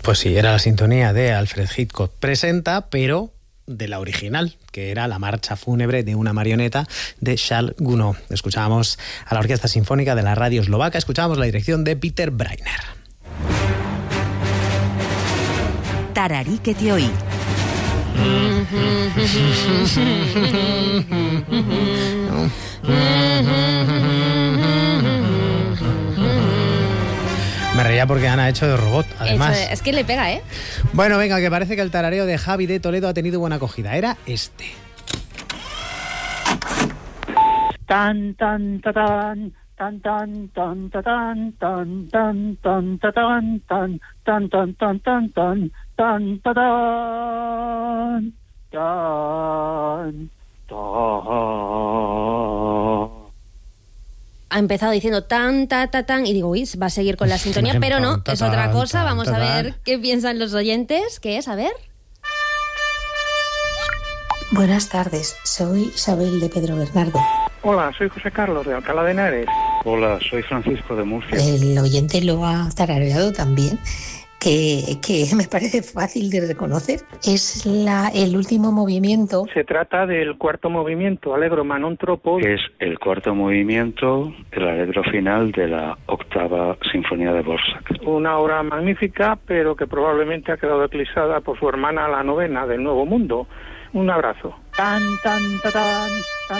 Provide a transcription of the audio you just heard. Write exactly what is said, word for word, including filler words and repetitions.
Pues sí, era la sintonía de Alfred Hitchcock Presenta, pero de la original, que era la marcha fúnebre de una marioneta de Charles Gounod. Escuchábamos a la Orquesta Sinfónica de la Radio Eslovaca, escuchábamos la dirección de Peter Breiner. Tararí que te oí. Me reía porque Ana ha hecho de robot, además. Hecho de, es que le pega, ¿eh? Bueno, venga, que parece que el tarareo de Javi de Toledo ha tenido buena acogida. Era este. Tan tan ta tan tan tan tan ta tan tan tan tan ta tan tan tan tan tan tan tan tan ta tan tan tan. Ha empezado diciendo tan, ta, ta, tan, y digo, uy, va a seguir con la sintonía, pero no, es otra cosa. Vamos a ver qué piensan los oyentes. ¿Qué es? A ver. Buenas tardes, soy Isabel de Pedro Bernardo. Hola, soy José Carlos de Alcalá de Henares. Hola, soy Francisco de Murcia. El oyente lo ha tarareado también, que, que me parece fácil de reconocer. Es la, el último movimiento. Se trata del cuarto movimiento, Allegro ma non troppo. Que es el cuarto movimiento, el allegro final de la octava Sinfonía de Dvořák. Una obra magnífica, pero que probablemente ha quedado eclipsada por su hermana, la novena del Nuevo Mundo. Un abrazo. Tan, tan, ta, tan, tan.